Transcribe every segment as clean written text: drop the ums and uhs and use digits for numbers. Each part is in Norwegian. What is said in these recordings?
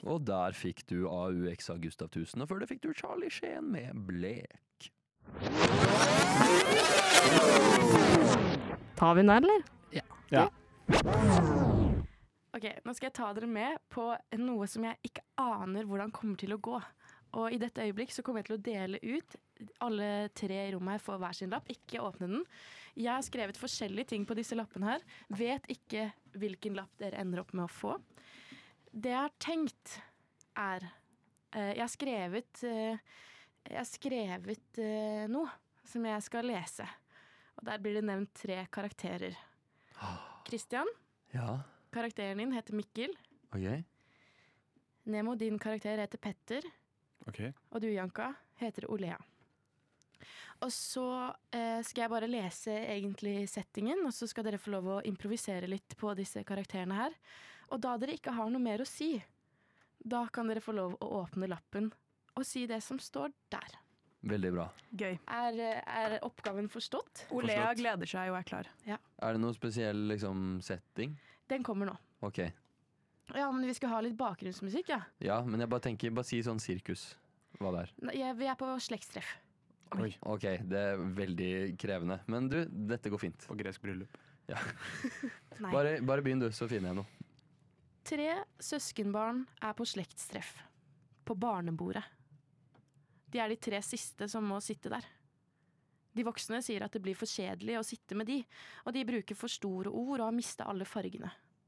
Og der fikk du AUX av Gustav Tusen, og før det fikk du Charlie Sheen med Blek. Tar vi den her, eller? Ja. Ok, nå skal jeg ta dere med på noe som jeg ikke aner hvordan kommer til å gå. Og i dette øyeblikk så kommer jeg til å dele ut. Alle 3 i rommet her får hver sin lapp. Ikke åpne den. Jeg har skrevet forskjellige ting på disse lappene her. Vet ikke hvilken lapp dere ender opp med å få. Det jeg har tenkt er Jeg har skrevet noe som jeg skal lese. Og der blir det nevnt 3 karakterer. Christian, Ja, karakteren din heter Mikkel. ok. Nemo, din karakter heter Petter. Ok. Og du, Janka, heter Olea. Og så skal jeg bare lese egentlig settingen, og så skal dere få lov å improvisere litt på disse karakterene her. Og da dere ikke har noe mer å si, da kan dere få lov å åpne lappen og si det som står der. Veldig bra. Gøy. Er oppgaven forstått? Olea gleder seg og er klar. Er det noe spesiell liksom, setting? Den kommer nå. Ok. Ja, men vi skal ha litt bakgrunnsmusikk, ja. Ja, men jeg bare tenker, bare si sånn sirkus. Hva det er. Vi er på slektstreff. Oi. Ok, det er veldig krevende. Men du, dette går fint. På gresk bryllup. Nei. Bare begynn du, så finner jeg noe. 3 søskenbarn er på slektstreff. På barnebordet. De er de 3 siste som må sitte der. De voksne sier at det blir for kjedelig å sitte med de, og de bruker for store ord og har mistet alle fargene.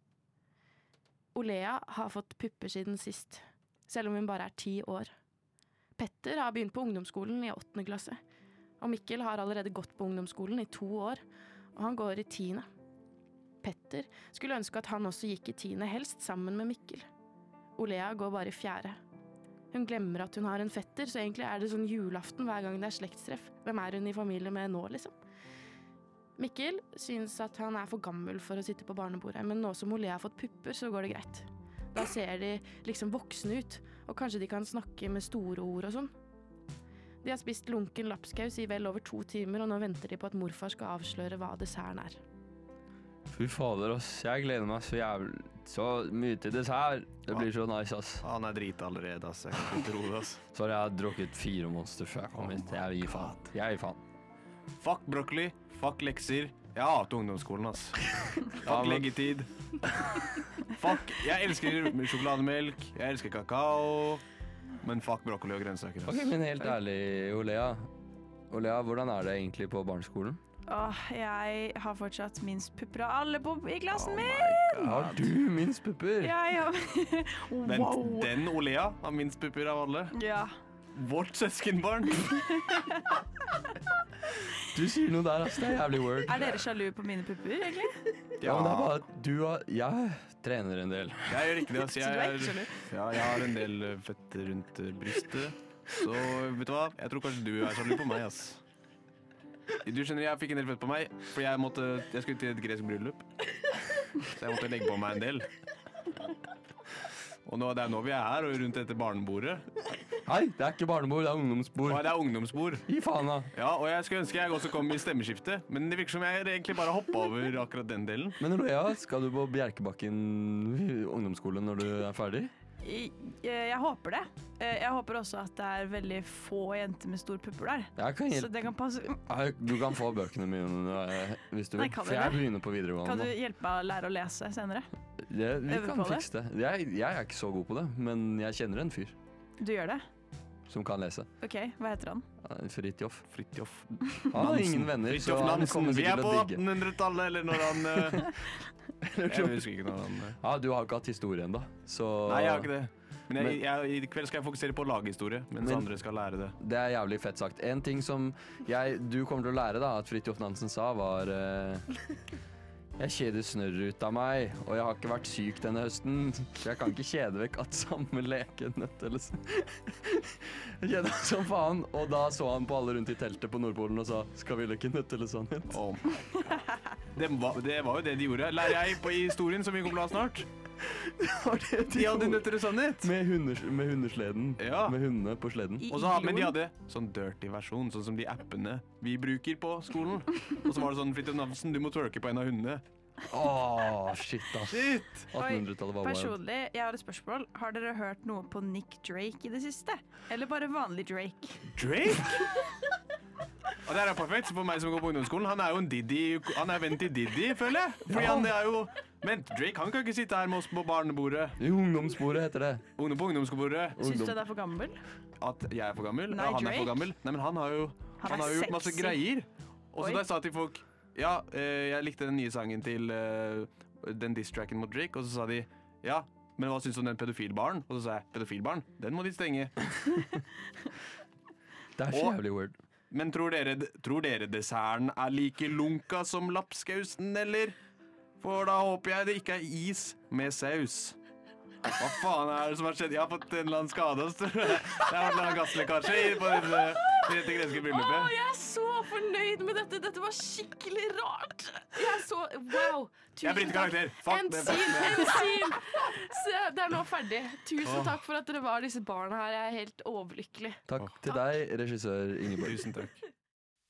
Olea har fått pupper siden sist, selv om hun bare er 10 år. Petter har begynt på ungdomsskolen i 8. klasse, og Mikkel har allerede gått på ungdomsskolen i 2 år, og han går i 10. Petter skulle ønske at han også gikk i 10., helst sammen med Mikkel. Olea går bare i 4. Hun glemmer at hun har en fetter, så egentlig er det sånn julaften hver gang det er slektstreff. Hvem er hun i familie med nå, liksom? Mikkel synes at han er for gammel for å sitte på barnebordet, men nå som Olea har fått pupper, så går det greit. Da ser de liksom voksne ut, og kanskje de kan snakke med store ord og sånn. De har spist lunken lapskaus i vel over 2 timer, og nå venter de på at morfar skal avsløre hva desserten er. Fy fader, ass. Jeg gleder meg så mye til dessert. Det blir så nice, ass. Han er drita allerede, ass. Jeg kan ikke tro det, ass. Sorry, jeg har drukket 4 Monster før jeg kom hit. Jeg gir faen. Fuck broccoli, fuck lekser. Jeg hater ungdomsskolen, ass. Fuck leggetid. Fuck, jeg elsker sjokolademelk, jeg elsker kakao. Men fuck broccoli og grønnsaker, ass. Ok, men helt ærlig, Olea, hvordan er det egentlig på barneskolen? Jeg har fortsatt minst pupper av alle i klassen min. Har du minst pupper? Ja. Vent, den Olea har minst pupper av alle. Ja. Vårt søskenbarn. Du sier noe der, ass. Det er jævlig word. Er dere sjalu på mine pupper, egentlig? Ja, men det er bare at jeg trener en del. Jeg gjør ikke det, ass. Så du er ikke sjalu? Ja, jeg har en del fett rundt brystet. Så vet du hva? Jeg tror kanskje du er sjalu på meg, ass. Du skjønner, jeg fikk en del fett på meg, for jeg skulle til et gresk bryllup. Så jeg måtte legge på meg en del. Og det er nå vi er her, og rundt dette barnebordet. Hei, det er ikke barnebord, det er ungdomsbord. Og det er ungdomsbord. Gi faen da. Ja, og jeg skulle ønske jeg også kom i stemmeskiftet, men det virker som jeg egentlig bare hoppet over akkurat den delen. Men Olea, skal du på Bjerkebakken ungdomsskole når du er ferdig? Jeg håper det. Jeg håper også at det er veldig få jenter med store pupper der. Jeg kan Så hjelpe. det kan passe. Du kan få bøkene mine hvis du Nei, vil. kan For du jeg det? begynner på Kan videregående du nå. hjelpe meg å lære å lese senere? Vi øve kan på det? fikse det. Jeg er ikke så god på det, men jeg kjenner en fyr Du gjør det? som kan lese. Ok, hva heter han? Fridtjof. Fridtjof. Han har ingen venner, så Fridtjof han Nansen. kommer Vi er sikkert på til å digge. 1800-tallet, eller når han Jeg husker ikke når han Ja, du har ikke hatt historie enda, så Nei, jeg har ikke det. Men i kveld skal jeg fokusere på laghistorie, mens Men- andre skal lære det. Det er jævlig fett sagt. En ting som du kommer til å lære da, at Fridtjof Nansen sa var jeg kjeder snørr ut av meg, og jeg har ikke vært syk denne høsten, så jeg kan ikke kjede vekk at samme leke nødt eller sånn. Jeg kjeder meg som faen, og da så han på alle rundt i teltet på Nordpolen og sa, skal vi leke nødt eller sannhet? Det var jo det de gjorde. Lærer jeg på historien som vi kommer til å ha snart. De hadde nødt eller sannhet. Med hundesleden. Ja. Med hundene på sleden. Men de hadde sånn dirty versjon, sånn som de appene vi bruker på skolen. Og så var det sånn, Fridtjof Nansen, du må twerke på en av hundene. Shit, ass. Shit! 1800-tallet var wild. Personlig, jeg har et spørsmål. Har dere hørt noe på Nick Drake i det siste? Eller bare vanlig Drake? Drake? Og det er perfekt for meg som går på ungdomsskolen. Han er jo en Diddy. Han er venn til Diddy, føler jeg. Fordi han er jo... Men Drake, han kan ikke sitte her med oss på barnebordet. I ungdomssporet heter det. På ungdomsbordet. Syns du det er for gammel? At jeg er for gammel? Nei, Ja, han er Drake. for gammel. Nei, men han har jo Han er gjort masse sexy. greier. Og så Oi. da jeg sa til folk, ja, jeg likte den nye sangen til den diss-tracken mot Drake, og så sa de, ja, men hva synes du om den pedofilbaren? Og så sa jeg, pedofilbaren? Den må de stenge. Det er så Og- jævlig weird. Men tror dere desserten er like lunka som lapskausen, eller? For da håper jeg det ikke er is med saus. Hva faen er det som har skjedd? Jeg har fått en eller annen skade. Det har vært en eller annen gasslekkasje på dette greske Å, bryllupet. jeg er så fornøyd med dette. Dette var skikkelig rart. Jeg er så wow. Jeg bryter karakter. Fuck En det. scene. Så det er nå ferdig. Tusen takk for at dere var disse barna her. Jeg er helt overlykkelig. Takk til deg, regissør Ingeborg. Tusen takk.